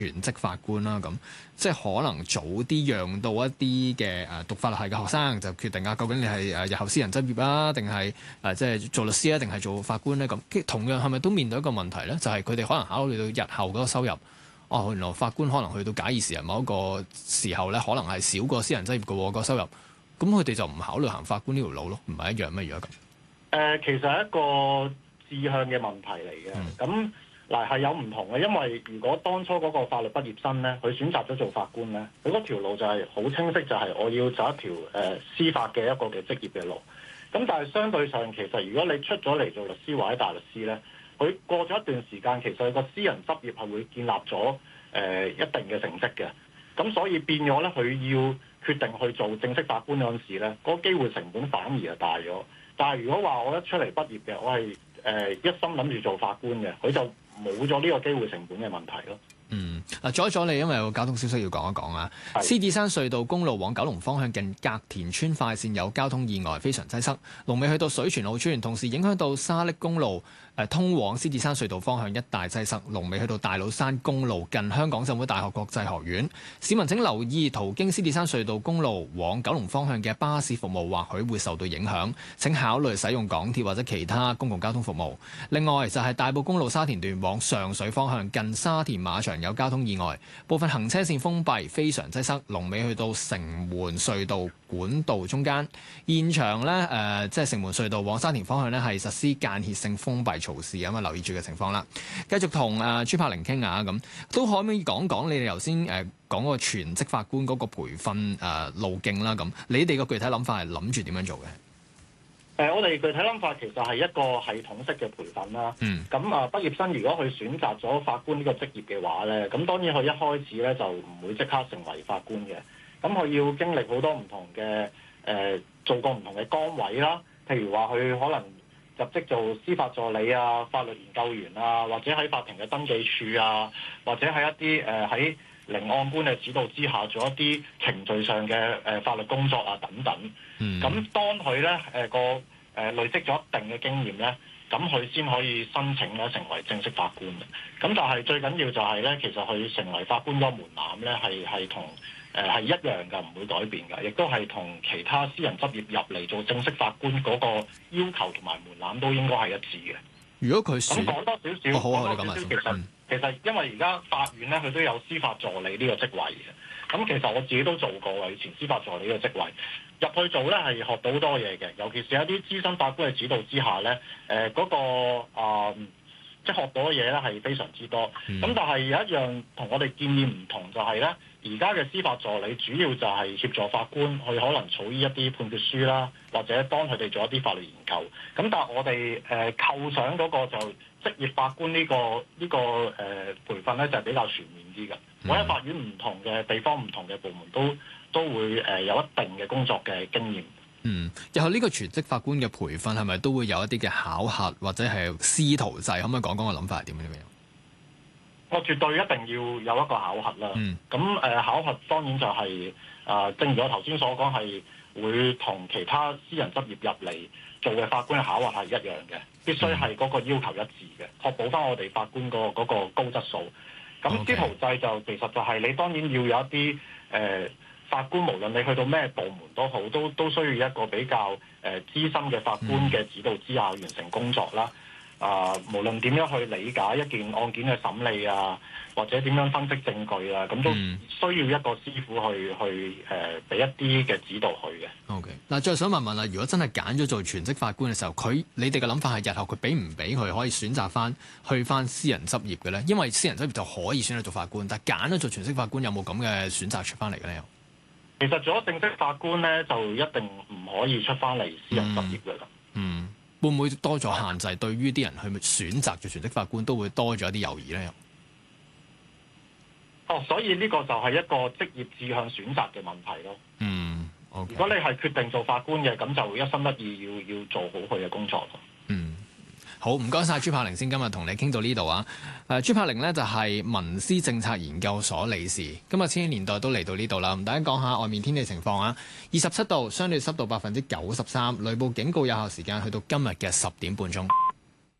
全職法官啦，咁即係可能早啲讓到一啲嘅讀法律系嘅學生就決定究竟你係日後私人執業啊，定係即係做律師啊，定係做法官咧？咁同樣係咪都面對一個問題咧？就係佢哋可能考慮到日後嗰個收入，原來法官可能去到假以時日某一個時候咧，可能係少過私人執業嘅個收入，咁佢哋就唔考慮行法官呢條路咯，唔係一樣咩？如果咁其實係一個志向嘅問題嚟嘅，咁。嗱係有唔同嘅，因為如果當初嗰個法律畢業生咧，佢選擇咗做法官咧，佢嗰條路就係好清晰，就係我要走一條司法嘅一個嘅職業嘅路。咁但係相對上，其實如果你出咗嚟做律師或者大律師咧，佢過咗一段時間，其實佢個私人執業係會建立咗一定嘅成績嘅。咁所以變咗咧，佢要決定去做正式法官嗰陣時咧，嗰個機會成本反而係大咗。但係如果話我一出嚟畢業嘅，我係一心諗住做法官嘅，佢就冇咗呢個機會成本嘅問題咯。 阻一阻你，因為有個交通消息要講一講啊。獅子山隧道公路往九龍方向近隔田村快線有交通意外，非常擠塞，龍尾去到水泉澳村，同時影響到沙瀝公路通往獅子山隧道方向一帶擠塞，龍尾去到大老山公路近香港浸會大學國際學院。市民請留意途經獅子山隧道公路往九龍方向嘅巴士服務或許會受到影響，請考慮使用港鐵或者其他公共交通服務。另外就係大埔公路沙田段往上水方向近沙田馬場有交通意外，部分行車線封閉，非常擠塞，龍尾去到城門隧道管道中間。現場呢，即係城門隧道往沙田方向呢，係實施間歇性封閉措施，咁留意住嘅情況啦。繼續同朱柏凌傾下，咁都可唔可以講講你哋頭先講個全職法官嗰個培訓路徑啦？咁你哋個具體諗法係諗住點樣做嘅？ 我哋具體諗法其實係一個系統式嘅培訓啦。咁畢業生如果佢選擇咗法官呢個職業嘅話咧，咁當然佢一開始咧就唔會即刻成為法官嘅。咁佢要經歷好多唔同嘅做過唔同嘅崗位啦。譬如話佢可能入職做司法助理啊、法律研究員啊，或者喺法庭嘅登記處啊，或者喺一啲喺聆案官嘅指導之下做一啲程序上嘅法律工作啊等等。咁當佢咧累積咗一定嘅經驗咧，咁佢先可以申請咧成為正式法官嘅。咁但係最緊要就係咧，其實佢成為法官嗰個門檻咧係同係一樣嘅，唔會改變嘅，亦都係同其他私人執業入嚟做正式法官嗰個要求同埋門檻都應該係一致嘅。 如果佢咁講多少少， 講多少少， 其實因為而家法院咧，佢都有司法助理呢個職位嘅。咁其實我自己都做過嘅，以前司法助理呢個職位入去做咧，係學到好多嘢嘅。尤其是一啲資深法官嘅指導之下咧，即係學到嘅嘢咧係非常之多。咁但係有一樣同我哋建議唔同就係咧，而家嘅司法助理主要就係協助法官去可能草擬一啲判決書啦，或者幫佢哋做一啲法律研究。咁但係我哋構想嗰個就職業法官呢個培訓咧就係比較全面啲嘅。每一法院唔同嘅地方、唔同嘅部門都會有一定嘅工作嘅經驗。 日後呢個全職法官嘅培訓係咪都會有一啲嘅考核或者係師徒制？可唔可以講講個諗法係點樣？ 我絕對一定要有一個考核啦。咁考核當然就係正如我頭先所講，係會同其他私人執業入嚟做嘅法官嘅考核係一樣嘅，必須係嗰個要求一致嘅，確保翻我哋法官嗰個高質素。咁師徒制就其實就係你當然要有一啲法官，無論你去到咩部門都好，都需要一個比較資深嘅法官嘅指導之下完成工作啦。無論點樣去理解一件案件嘅審理啊，或者點樣分析證據啊，咁都需要一個師傅去俾一啲嘅指導佢嘅。 OK， 嗱，再想問問啦，如果真係揀咗做全職法官嘅時候，你哋嘅諗法係日後佢俾唔俾佢可以選擇去翻私人執業嘅咧？因為私人執業就可以選擇做法官，但係揀咗做全職法官有冇咁嘅選擇出翻嚟嘅咧？ 其實做咗正式法官咧，就一定唔可以出翻嚟私人執業嘅啦。 會唔會多咗限制？對於啲人去選擇做全職法官，都會多咗一啲猶豫咧？ 所以呢個就係一個職業志向選擇嘅問題咯。 Okay. 如果你係決定做法官嘅，咁就一心一意要做好佢嘅工作咯。 好，唔該晒朱柏凌先，今日同你傾到呢度啊。朱柏凌呢就係民思政策研究所理事。今日千禧年代都嚟到呢度啦，同大家講下外面天氣情況啊。27度，相對濕度93%，雷暴警告有效時間去到今日嘅10點半鐘。